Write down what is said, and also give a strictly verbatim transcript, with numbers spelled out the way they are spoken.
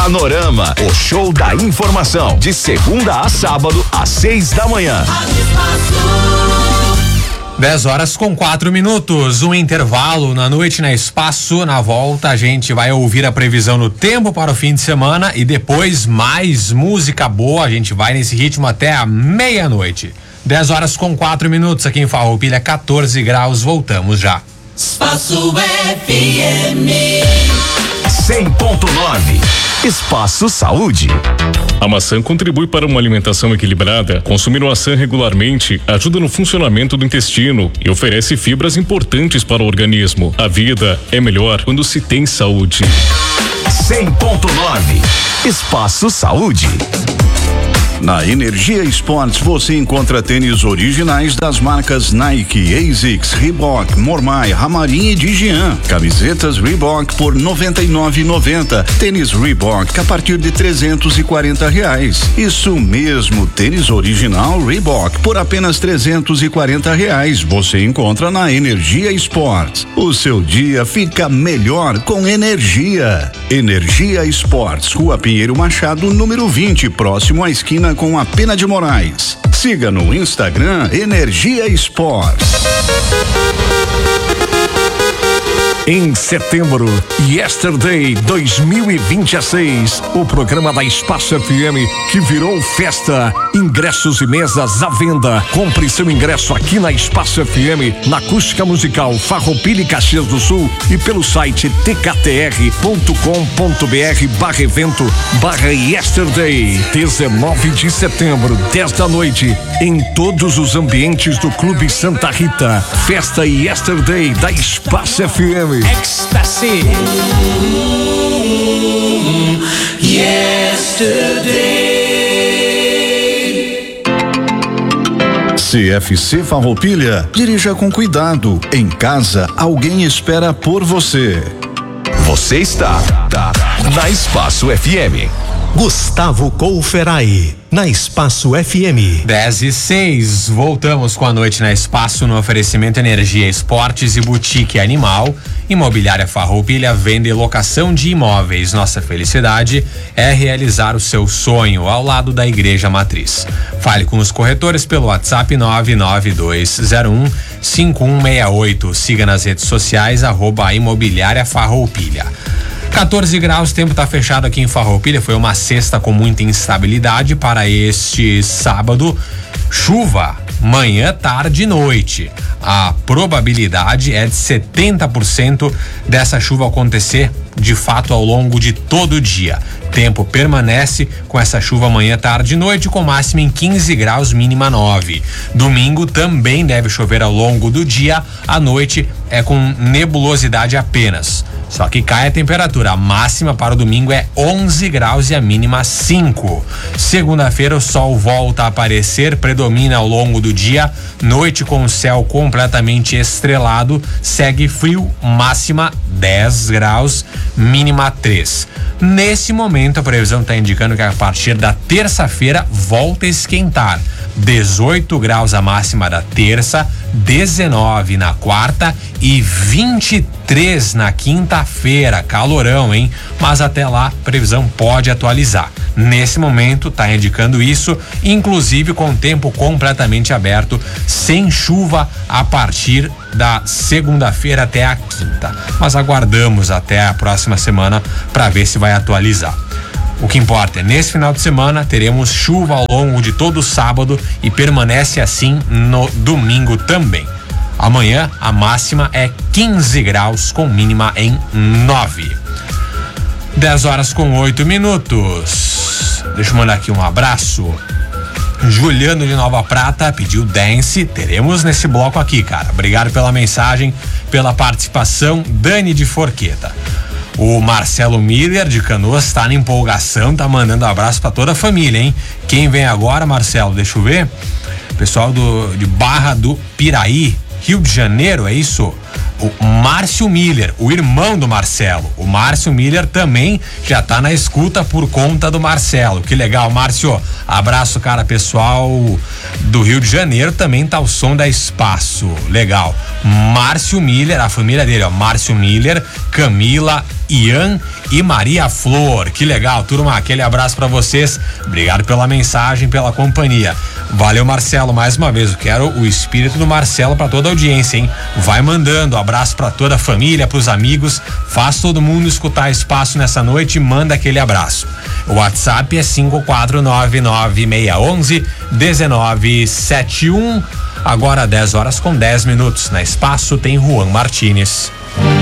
Panorama, o show da informação, de segunda a sábado, às seis da manhã. dez horas com quatro minutos, um intervalo na noite na Espaço. Na volta a gente vai ouvir a previsão do tempo para o fim de semana e depois mais música boa. A gente vai nesse ritmo até a meia-noite. dez horas com quatro minutos aqui em Farroupilha, quatorze graus. Voltamos já. Espaço F M cem ponto nove. Espaço Saúde. A maçã contribui para uma alimentação equilibrada. Consumir maçã regularmente ajuda no funcionamento do intestino e oferece fibras importantes para o organismo. A vida é melhor quando se tem saúde. cem ponto nove. Espaço Saúde. Na Energia Esportes você encontra tênis originais das marcas Nike, ASICS, Reebok, Mormai, Ramarim e Digian. Camisetas Reebok por noventa e nove reais e noventa centavos. Tênis Reebok a partir de trezentos e quarenta reais. Isso mesmo, tênis original Reebok por apenas trezentos e quarenta reais. Você encontra na Energia Esportes. O seu dia fica melhor com energia. Energia Esportes, Rua Pinheiro Machado, número vinte, próximo à esquina com a Pena de Moraes. Siga no Instagram Energia Esportes. Em setembro, Yesterday dois mil e vinte e seis, o programa da Espaço F M que virou festa. Ingressos e mesas à venda. Compre seu ingresso aqui na Espaço F M, na Acústica Musical Farroupilha e Caxias do Sul e pelo site t k t r ponto com ponto b r barra evento barra Yesterday. dezenove de setembro, dez da noite, em todos os ambientes do Clube Santa Rita. Festa Yesterday da Espaço F M. Ecstasy. Yesterday. C F C Farroupilha, dirija com cuidado. Em casa, alguém espera por você. Você está tá, na Espaço F M. Gustavo Couferai, na Espaço F M. dez e seis, voltamos com a noite na Espaço no oferecimento Energia Esportes e Boutique Animal. Imobiliária Farroupilha, venda e locação de imóveis. Nossa felicidade é realizar o seu sonho ao lado da Igreja Matriz. Fale com os corretores pelo WhatsApp nove nove dois zero um cinco um seis oito. Siga nas redes sociais arroba Imobiliária Farroupilha. quatorze graus, tempo tá fechado aqui em Farroupilha. Foi uma sexta com muita instabilidade para este sábado. Chuva, manhã, tarde e noite. A probabilidade é de setenta por cento dessa chuva acontecer de fato ao longo de todo o dia. Tempo permanece com essa chuva manhã, tarde e noite, com máxima em quinze graus, mínima nove. Domingo também deve chover ao longo do dia. À noite é com nebulosidade apenas. Só que cai a temperatura. A máxima para o domingo é onze graus e a mínima cinco. Segunda-feira o sol volta a aparecer, predomina ao longo do dia. Noite com o céu completamente estrelado, segue frio, máxima dez graus, mínima três. Nesse momento a previsão está indicando que a partir da terça-feira volta a esquentar. dezoito graus a máxima da terça, dezenove na quarta e vinte e três na quinta-feira. Calorão, hein? Mas até lá a previsão pode atualizar. Nesse momento está indicando isso, inclusive com o tempo completamente aberto, sem chuva a partir da segunda-feira até a quinta. Mas aguardamos até a próxima semana para ver se vai atualizar. O que importa é, nesse final de semana teremos chuva ao longo de todo o sábado e permanece assim no domingo também. Amanhã a máxima é quinze graus com mínima em nove. dez horas com oito minutos. Deixa eu mandar aqui um abraço. Juliano de Nova Prata pediu dance. Teremos nesse bloco aqui, cara. Obrigado pela mensagem, pela participação. Dani de Forqueta. O Marcelo Miller de Canoas tá na empolgação, tá mandando um abraço pra toda a família, hein? Quem vem agora, Marcelo? Deixa eu ver. Pessoal do, de Barra do Piraí, Rio de Janeiro, é isso? O Márcio Miller, o irmão do Marcelo. O Márcio Miller também já tá na escuta por conta do Marcelo. Que legal, Márcio. Abraço, cara, pessoal do Rio de Janeiro. Também tá o som da Espaço. Legal. Márcio Miller, a família dele, ó. Márcio Miller, Camila Ian e Maria Flor. Que legal, turma, aquele abraço pra vocês. Obrigado pela mensagem, pela companhia. Valeu, Marcelo, mais uma vez. Eu quero o espírito do Marcelo pra toda a audiência, hein? Vai mandando, abraço pra toda a família, pros amigos. Faz todo mundo escutar Espaço nessa noite e manda aquele abraço. O WhatsApp é cinco quatro nove nove seis um um um nove sete um. Agora dez horas com dez minutos. Na Espaço tem Juan Martínez.